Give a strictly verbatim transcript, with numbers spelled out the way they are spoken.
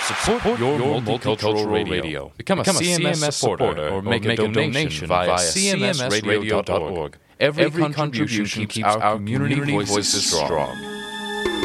Support your multicultural radio. Become a C M S supporter or make a donation via c m s radio dot org. Every contribution keeps our community voices strong.